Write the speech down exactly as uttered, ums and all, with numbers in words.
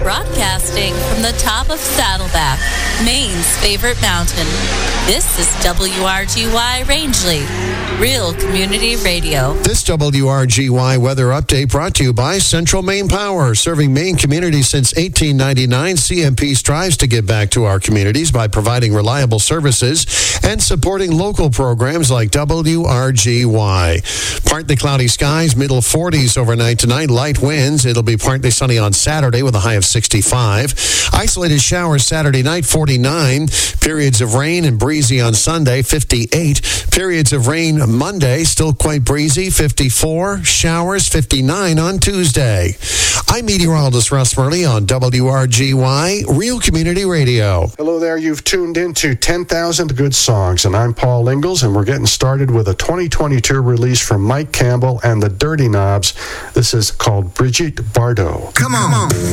Broadcasting from the top of Saddleback, Maine's favorite mountain. This is W R G Y Rangeley, Real Community Radio. This W R G Y weather update brought to you by Central Maine Power. Serving Maine communities since eighteen ninety-nine, C M P strives to give back to our communities by providing reliable services and supporting local programs like W R G Y. Partly cloudy skies, middle forties overnight tonight, light winds. It'll be partly sunny on Saturday with a high of sixty-five. Isolated showers Saturday night, forty-nine. Periods of rain and breezy on Sunday, fifty-eight. Periods of rain Monday, still quite breezy, fifty-four. Showers, fifty-nine on Tuesday. I'm meteorologist Russ Murley on W R G Y, Real Community Radio. Hello there, you've tuned into ten thousand Good Songs, and I'm Paul Ingalls, and we're getting started with a twenty twenty-two release from Mike Campbell and the Dirty Knobs. This is called Brigitte Bardot. Come on.